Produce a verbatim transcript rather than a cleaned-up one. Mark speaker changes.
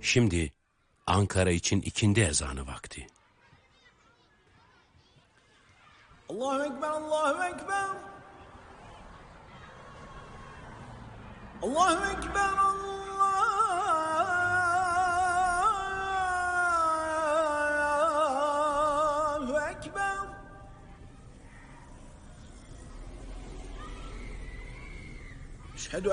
Speaker 1: Şimdi Ankara için ikindi ezanı vakti.
Speaker 2: Allahu Ekber, Allahu Ekber. Allahu Ekber, Allahu Ekber. Eşhedü